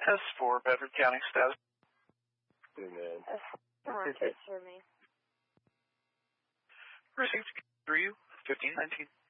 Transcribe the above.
S4, Bedford County, status. Amen. Marcus for me. Received 3 1519.